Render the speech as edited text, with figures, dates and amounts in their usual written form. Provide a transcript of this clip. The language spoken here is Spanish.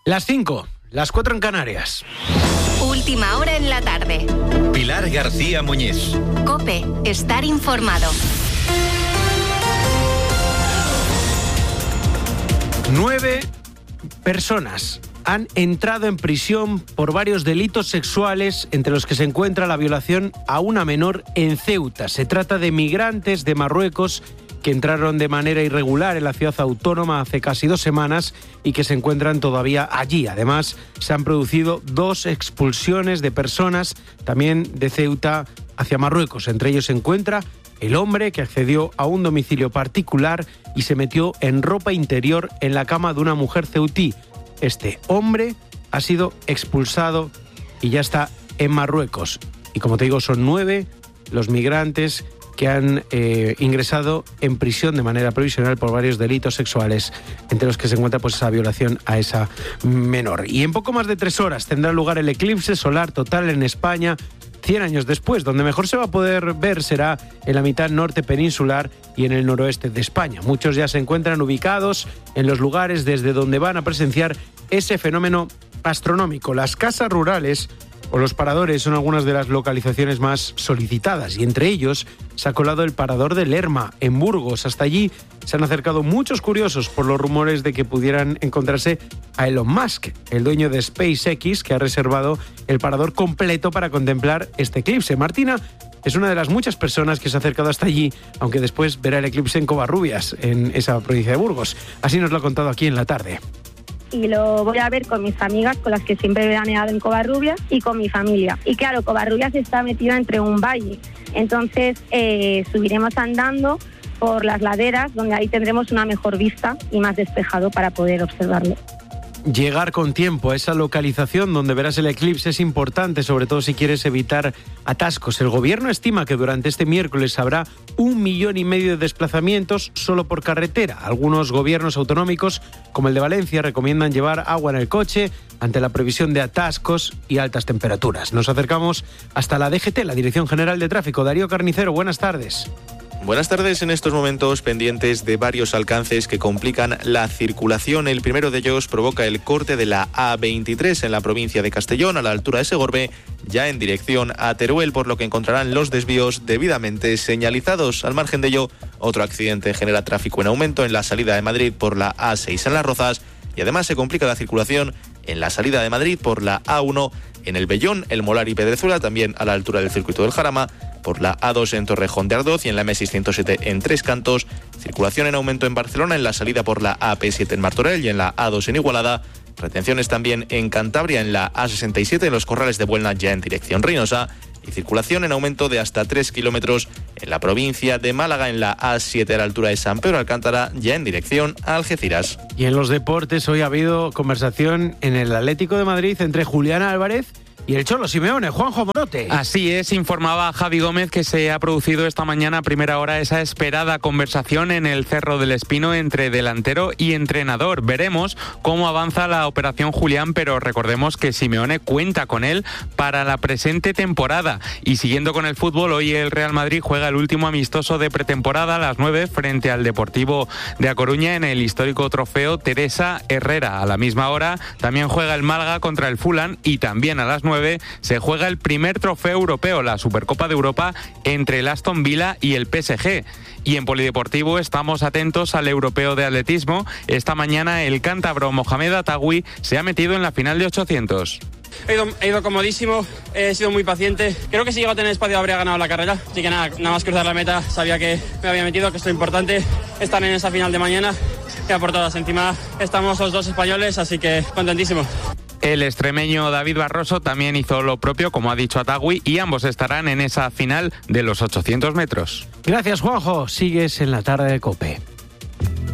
Las 5, las 4 en Canarias. Última hora en la tarde. Pilar García Muñiz. COPE, estar informado. 9 personas han entrado en prisión por varios delitos sexuales, entre los que se encuentra la violación a una menor en Ceuta. Se trata de migrantes de Marruecos que entraron de manera irregular en la ciudad autónoma hace casi 2 semanas y que se encuentran todavía allí. Además, se han producido 2 expulsiones de personas también de Ceuta hacia Marruecos. Entre ellos se encuentra el hombre que accedió a un domicilio particular y se metió en ropa interior en la cama de una mujer ceutí. Este hombre ha sido expulsado y ya está en Marruecos. Y como te digo, son 9 los migrantes que han ingresado en prisión de manera provisional por varios delitos sexuales, entre los que se encuentra pues esa violación a esa menor. Y en poco más de 3 horas tendrá lugar el eclipse solar total en España, 100 años después. Donde mejor se va a poder ver será en la mitad norte peninsular y en el noroeste de España. Muchos ya se encuentran ubicados en los lugares desde donde van a presenciar ese fenómeno astronómico. Las casas rurales o los paradores son algunas de las localizaciones más solicitadas y entre ellos se ha colado el parador de Lerma, en Burgos. Hasta allí se han acercado muchos curiosos por los rumores de que pudieran encontrarse a Elon Musk, el dueño de SpaceX, que ha reservado el parador completo para contemplar este eclipse. Martina es una de las muchas personas que se ha acercado hasta allí, aunque después verá el eclipse en Covarrubias, en esa provincia de Burgos. Así nos lo ha contado aquí en la tarde. Y lo voy a ver con mis amigas, con las que siempre he veraneado en Covarrubias, y con mi familia. Y claro, Covarrubias está metida entre un valle, entonces subiremos andando por las laderas, donde ahí tendremos una mejor vista y más despejado para poder observarlo. Llegar con tiempo a esa localización donde verás el eclipse es importante, sobre todo si quieres evitar atascos. El gobierno estima que durante este miércoles habrá 1,5 millones de desplazamientos solo por carretera. Algunos gobiernos autonómicos, como el de Valencia, recomiendan llevar agua en el coche ante la previsión de atascos y altas temperaturas. Nos acercamos hasta la DGT, la Dirección General de Tráfico. Darío Carnicero, buenas tardes. Buenas tardes. En estos momentos pendientes de varios alcances que complican la circulación. El primero de ellos provoca el corte de la A23 en la provincia de Castellón, a la altura de Segorbe, ya en dirección a Teruel, por lo que encontrarán los desvíos debidamente señalizados. Al margen de ello, otro accidente genera tráfico en aumento en la salida de Madrid por la A6 en Las Rozas y además se complica la circulación en la salida de Madrid por la A1 en El Vellón, El Molar y Pedrezuela, también a la altura del circuito del Jarama, por la A2 en Torrejón de Ardoz y en la M607 en Tres Cantos. Circulación en aumento en Barcelona en la salida por la AP7 en Martorell y en la A2 en Igualada. Retenciones también en Cantabria en la A67 en los Corrales de Buelna ya en dirección Reynosa. Y circulación en aumento de hasta 3 kilómetros en la provincia de Málaga en la A7 a la altura de San Pedro Alcántara ya en dirección a Algeciras. Y en los deportes hoy ha habido conversación en el Atlético de Madrid entre Julián Álvarez y el Cholo Simeone. Juanjo Morote. Así es, informaba Javi Gómez que se ha producido esta mañana a primera hora esa esperada conversación en el Cerro del Espino entre delantero y entrenador. Veremos cómo avanza la operación Julián, pero recordemos que Simeone cuenta con él para la presente temporada. Y siguiendo con el fútbol, hoy el Real Madrid juega el último amistoso de pretemporada a las 9 frente al Deportivo de A Coruña en el histórico trofeo Teresa Herrera. A la misma hora también juega el Málaga contra el Fulham y también a las 9 se juega el primer trofeo europeo, la Supercopa de Europa, entre el Aston Villa y el PSG. Y en polideportivo estamos atentos al europeo de atletismo. Esta mañana el cántabro Mohamed Atawi se ha metido en la final de 800. He ido comodísimo, he sido muy paciente. Creo que si llego a tener espacio habría ganado la carrera. Así que nada más cruzar la meta, sabía que me había metido, que esto es importante. Estar en esa final de mañana, ya por todas. Encima estamos los 2 españoles, así que contentísimo. El extremeño David Barroso también hizo lo propio, como ha dicho Atawi, y ambos estarán en esa final de los 800 metros. Gracias, Juanjo. Sigues en la tarde de COPE.